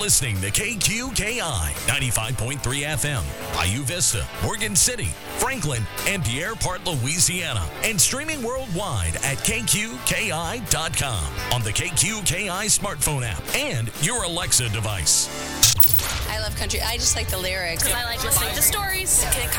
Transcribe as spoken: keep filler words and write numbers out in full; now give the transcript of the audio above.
listening to K Q K I ninety-five point three F M, Bayou Vista, Morgan City, Franklin, and Pierre Part, Louisiana, and streaming worldwide at K Q K I dot com on the K Q K I smartphone app and your Alexa device. I love country. I just like the lyrics. Because I like listening to stories.